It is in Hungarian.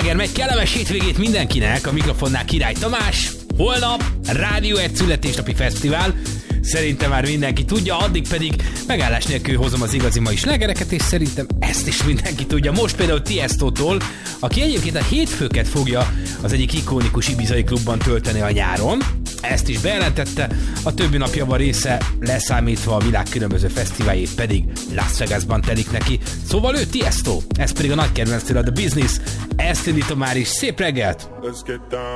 sláger megy, kellemes hétvégét mindenkinek, a mikrofonnál Király Tamás. Holnap Rádió 1 születésnapi fesztivál, szerintem már mindenki tudja, addig pedig megállás nélkül hozom az igazi mai slágereket, és szerintem ezt is mindenki tudja. Most például Tiestótól, aki egyébként a hétfőket fogja az egyik ikonikus ibizai klubban tölteni a nyáron, ezt is bejelentette, a többi napjában része leszámítva a világ különböző fesztiváljét pedig Las Vegasban telik neki. Szóval ő Tiesto, ez pedig a nagy kedvenc tőle, The Business. Ezt indítom már is, szép reggelt!